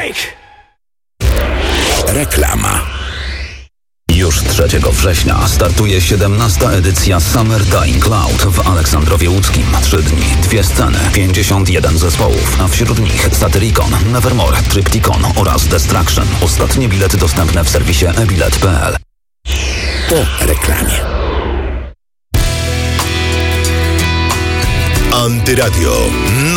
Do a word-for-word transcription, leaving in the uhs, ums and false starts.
Reklama. Już trzeciego września startuje siedemnasta edycja Summer Dying Cloud w Aleksandrowie Łódzkim. Trzy dni, dwie sceny, pięćdziesiąt jeden zespołów, a wśród nich Satyricon, Nevermore, Triptychon oraz Destruction. Ostatnie bilety dostępne w serwisie e bilet kropka p l. Po reklamie. Antyradio.